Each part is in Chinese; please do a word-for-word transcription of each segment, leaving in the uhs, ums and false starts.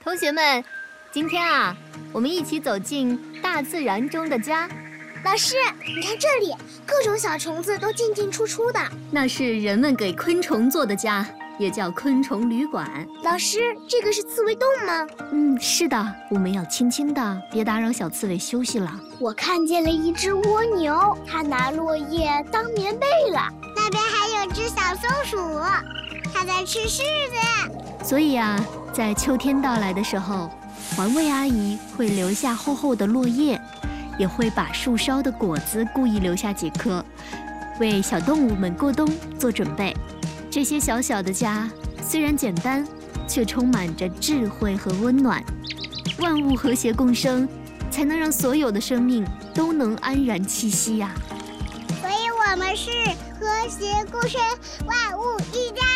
同学们，今天啊，我们一起走进大自然中的家。 老师，你看这里，各种小虫子都进进出出的。 那是人们给昆虫做的家，也叫昆虫旅馆。 老师，这个是刺猬洞吗？ 嗯，是的，我们要轻轻的，别打扰小刺猬休息了。 我看见了一只蜗牛，它拿落叶当棉被了。那边还有只小松鼠，它在吃柿子。 所以啊，在秋天到来的时候，环卫阿姨会留下厚厚的落叶，也会把树梢的果子故意留下几颗，为小动物们过冬做准备。这些小小的家虽然简单，却充满着智慧和温暖。万物和谐共生，才能让所有的生命都能安然栖息呀、啊。 所以我们是和谐共生，万物一家。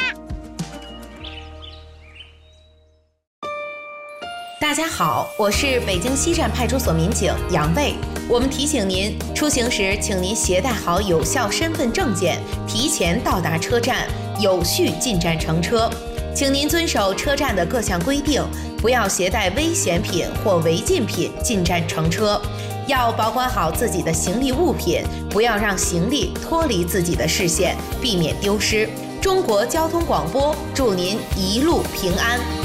大家好，我是北京西站派出所民警杨卫。我们提醒您，出行时请您携带好有效身份证件，提前到达车站，有序进站乘车。请您遵守车站的各项规定，不要携带危险品或违禁品进站乘车。要保管好自己的行李物品，不要让行李脱离自己的视线，避免丢失。中国交通广播祝您一路平安。